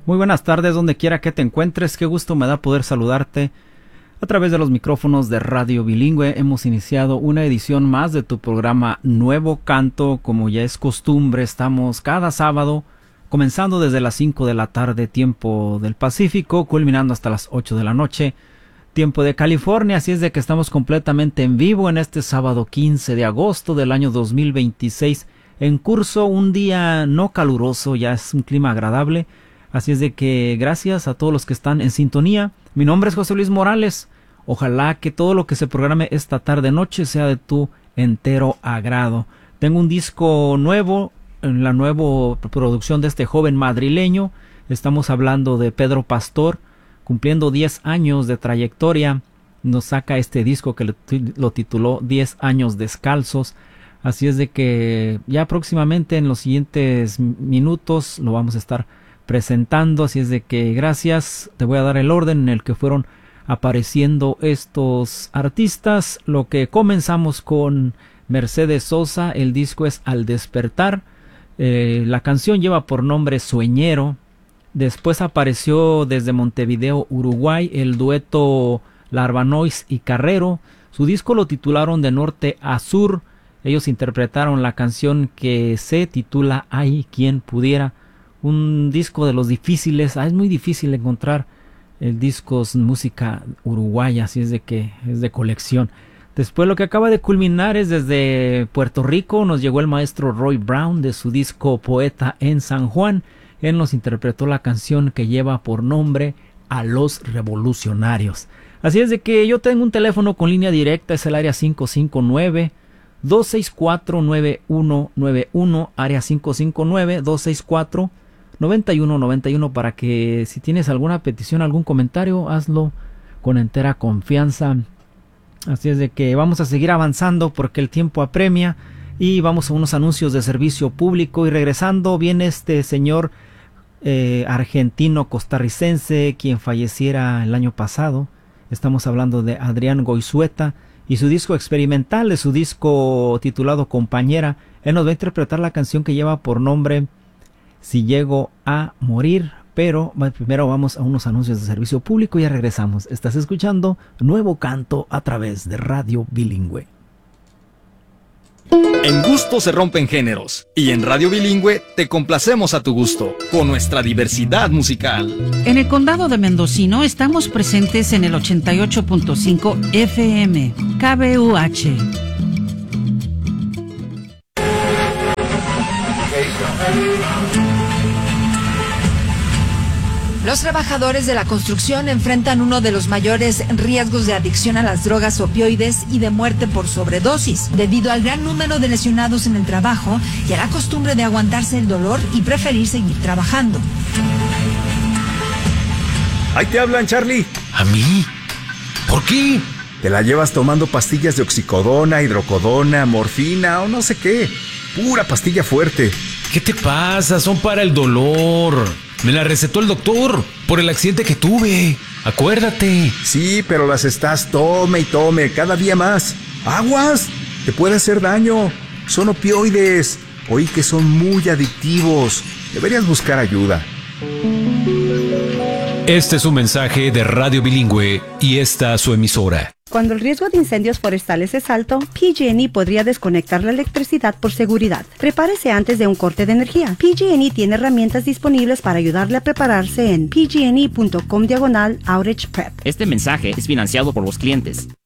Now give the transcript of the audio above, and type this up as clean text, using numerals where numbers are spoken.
Muy buenas tardes, donde quiera que te encuentres. Qué gusto me da poder saludarte a través de los micrófonos de Radio Bilingüe. Hemos iniciado una edición más de tu programa Nuevo Canto. Como ya es costumbre, estamos cada sábado, comenzando desde las 5 de la tarde, tiempo del Pacífico, culminando hasta las 8 de la noche, tiempo de California. Así es de que estamos completamente en vivo en este sábado 15 de agosto del año 2026. En curso un día no caluroso, ya es un clima agradable. Así es de que gracias a todos los que están en sintonía. Mi nombre es José Luis Morales. Ojalá que todo lo que se programe esta tarde noche sea de tu entero agrado. Tengo un disco nuevo, en la nueva producción de este joven madrileño. Estamos hablando de Pedro Pastor, cumpliendo 10 años de trayectoria. Nos saca este disco que lo tituló 10 años descalzos. Así es de que ya próximamente en los siguientes minutos lo vamos a estar presentando. Así es de que gracias. Te voy a dar el orden en el que fueron apareciendo estos artistas. Lo que comenzamos con Mercedes Sosa, el disco es Al Despertar. La canción lleva por nombre Sueñero. Después apareció desde Montevideo, Uruguay, el dueto Larvanois y Carrero. Su disco lo titularon De Norte a Sur. Ellos interpretaron la canción que se titula Hay quien pudiera. Un disco de los difíciles. Es muy difícil encontrar discos música uruguaya, así es de que es de colección. Después lo que acaba de culminar es desde Puerto Rico. Nos llegó el maestro Roy Brown de su disco Poeta en San Juan. Él nos interpretó la canción que lleva por nombre A los Revolucionarios. Así es de que yo tengo un teléfono con línea directa, es el área 559-264-9191, área 559-264-9191, para que si tienes alguna petición, algún comentario, hazlo con entera confianza. Así es de que vamos a seguir avanzando porque el tiempo apremia y vamos a unos anuncios de servicio público. Y regresando viene este señor argentino costarricense quien falleciera el año pasado. Estamos hablando de Adrián Goizueta y su disco experimental, de su disco titulado Compañera. Él nos va a interpretar la canción que lleva por nombre Si Llego a Morir. Pero primero vamos a unos anuncios de servicio público y ya regresamos. Estás escuchando Nuevo Canto a través de Radio Bilingüe. En gusto se rompen géneros y en Radio Bilingüe te complacemos a tu gusto con nuestra diversidad musical. En el condado de Mendocino estamos presentes en el 88.5 FM KBUH. Los trabajadores de la construcción enfrentan uno de los mayores riesgos de adicción a las drogas opioides y de muerte por sobredosis, debido al gran número de lesionados en el trabajo y a la costumbre de aguantarse el dolor y preferir seguir trabajando. Ahí te hablan, Charlie. ¿A mí? ¿Por qué? Te la llevas tomando pastillas de oxicodona, hidrocodona, morfina o no sé qué. Pura pastilla fuerte. ¿Qué te pasa? Son para el dolor. Me la recetó el doctor por el accidente que tuve. Acuérdate. Sí, pero las estás tome y tome cada día más. ¡Aguas! Te puede hacer daño. Son opioides. Oí que son muy adictivos. Deberías buscar ayuda. Este es un mensaje de Radio Bilingüe y esta su emisora. Cuando el riesgo de incendios forestales es alto, PG&E podría desconectar la electricidad por seguridad. Prepárese antes de un corte de energía. PG&E tiene herramientas disponibles para ayudarle a prepararse en pgne.com/outage prep. Este mensaje es financiado por los clientes.